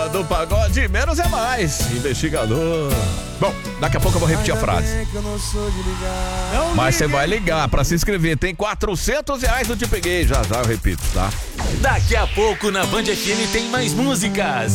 Do pagode, menos é mais. Investigador. Bom, daqui a pouco eu vou repetir a frase. Mas você vai ligar pra se inscrever. Tem R$400 no Te Peguei. Já eu repito, tá? Daqui a pouco na Band FM tem mais músicas.